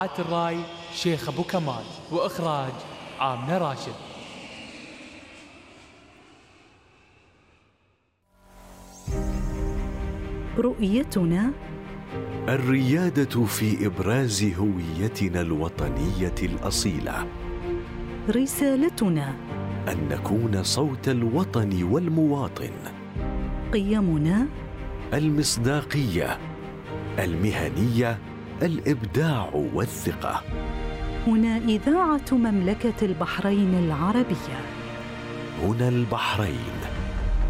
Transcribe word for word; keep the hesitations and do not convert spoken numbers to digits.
الراي شيخ أبو كمال، وإخراج آمنة راشد. رؤيتنا الريادة في إبراز هويتنا الوطنية الأصيلة. رسالتنا أن نكون صوت الوطن والمواطن. قيمنا المصداقية، المهنية، الإبداع والثقة. هنا إذاعة مملكة البحرين العربية. هنا البحرين.